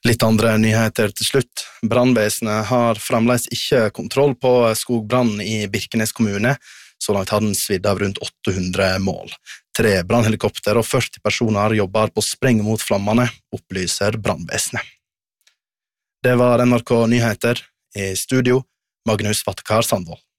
Litt andre nyheter til slutt. Brannvesenet har fremdeles ikke kontroll på skogbrann i Birkenes kommune. Så langt har den svidd av rundt 800 mål. 3 brannhelikopter og 40 personer jobber på spreng mot flammene, opplyser brannvesenet. Det var NRK Nyheter. I studio, Magnus Vattekar Sandvold.